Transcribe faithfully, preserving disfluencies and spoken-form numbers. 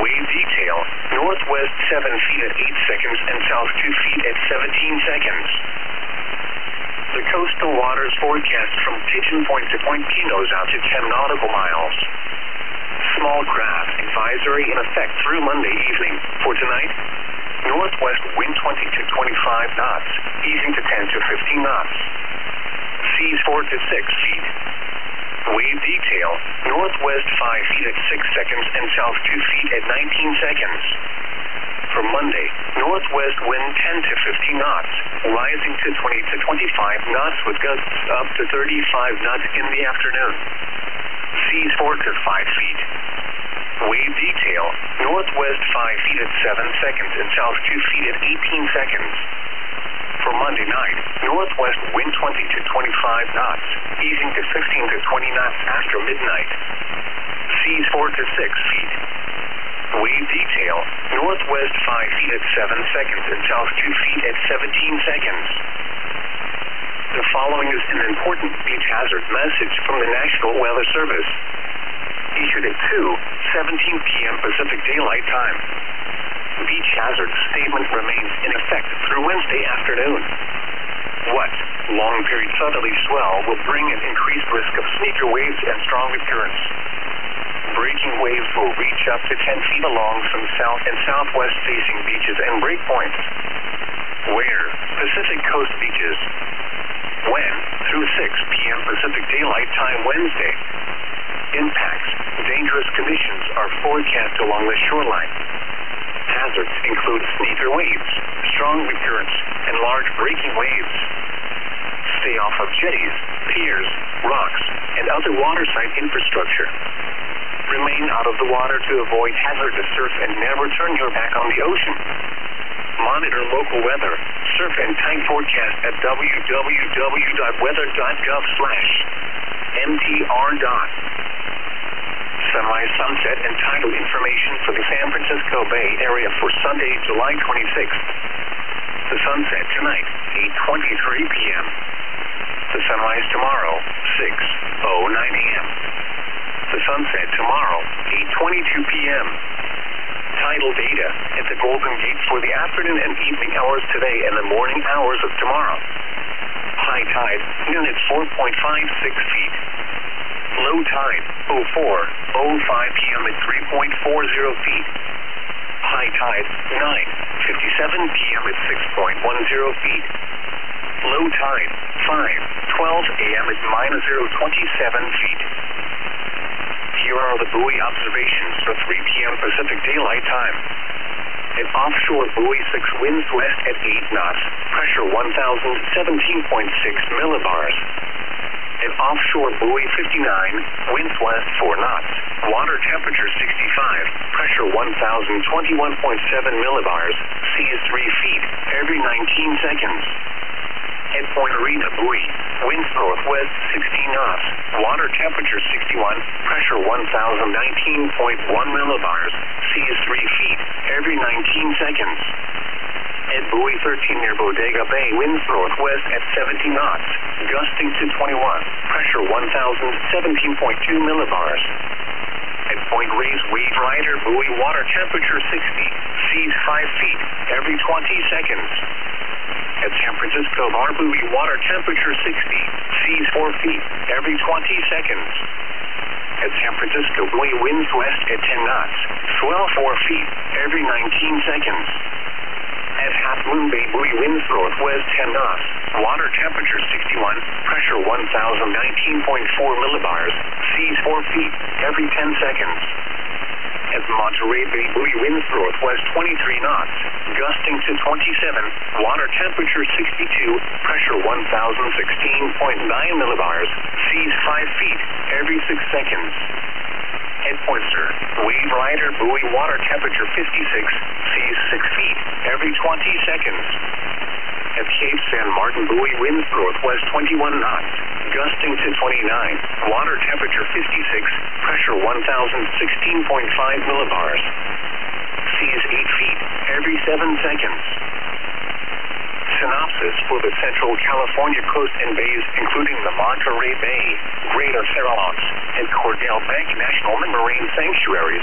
Wave detail, northwest seven feet at eight seconds and south two feet at seventeen seconds. The coastal waters forecast from Pigeon Point to Point Pinos out to ten nautical miles. Small craft advisory in effect through Monday evening. For tonight, northwest wind twenty to twenty-five knots, easing to ten to fifteen knots. Seas four to six feet. Wave detail, northwest five feet at six seconds and south two feet at nineteen seconds. For Monday, northwest wind ten to fifteen knots, rising to twenty to twenty-five knots with gusts up to thirty-five knots in the afternoon. Seas four to five feet. Wave detail, northwest five feet at seven seconds and south two feet at eighteen seconds. For Monday night, northwest wind twenty to twenty-five knots, easing to fifteen to twenty knots after midnight. Seas four to six feet. Wave detail, northwest five feet at seven seconds and south two feet at seventeen seconds. The following is an important beach hazard message from the National Weather Service. Issued at two seventeen p m Pacific Daylight Time. Beach hazard statement remains in effect through Wednesday afternoon. What? Long period southerly swell will bring an increased risk of sneaker waves and stronger currents. Breaking waves will reach up to ten feet along some south and southwest facing beaches and breakpoints. Where? Pacific Coast beaches. When? Through six p m Pacific Daylight Time Wednesday. Impacts. Dangerous conditions are forecast along the shoreline. Hazards include sneaker waves, strong currents, and large breaking waves. Stay off of jetties, piers, rocks, and other waterside infrastructure. Remain out of the water to avoid hazardous surf and never turn your back on the ocean. Monitor local weather, surf and tide forecast at w w w dot weather dot gov slash m t r dot. Sunrise, sunset, and tidal information for the San Francisco Bay Area for Sunday, July twenty-sixth. The sunset tonight, eight twenty-three p m The sunrise tomorrow, six oh nine a m The sunset tomorrow, eight twenty-two p m Tidal data at the Golden Gate for the afternoon and evening hours today and the morning hours of tomorrow. High tide, noon at four point five six feet. Low tide, oh four oh five p m at three point four zero feet. High tide, nine fifty-seven p m at six point one zero feet. Low tide, five twelve a m at minus zero twenty-seven feet. Here are the buoy observations for three p m Pacific Daylight Time. An offshore buoy six winds west at eight knots, pressure one thousand seventeen point six millibars. An offshore buoy fifty-nine, winds west four knots, water temperature sixty-five, pressure one thousand twenty-one point seven millibars, seas three feet every nineteen seconds. At Point Arena buoy, winds northwest sixteen knots, water temperature sixty-one, pressure one thousand nineteen point one millibars, seas three feet every nineteen seconds. At buoy thirteen near Bodega Bay, winds northwest at seventeen knots, gusting to twenty-one, pressure one thousand seventeen point two millibars. At Point Reyes Wave Rider buoy, water temperature sixty, seas five feet every twenty seconds. At San Francisco Bar buoy, water temperature sixty, seas four feet every twenty seconds. At San Francisco buoy, winds west at ten knots, swell four feet every nineteen seconds. At Half Moon Bay buoy, winds northwest ten knots, water temperature sixty-one, pressure one thousand nineteen point four millibars, seas four feet every ten seconds. At Monterey Bay buoy, winds northwest twenty-three knots, gusting to twenty-seven, water temperature sixty-two, pressure one thousand sixteen point nine millibars, seas five feet every six seconds. At Pointer, Wave Rider buoy, water temperature fifty-six, seas six feet every twenty seconds. At Cape San Martin buoy, winds northwest twenty-one knots, gusting to twenty-nine, water temperature fifty-six, pressure one thousand sixteen point five millibars, seas eight feet every seven seconds. Synopsis for the Central California coast and bays, including the Monterey Bay, Greater Fairlawns, and Cordell Bank National Marine Sanctuaries,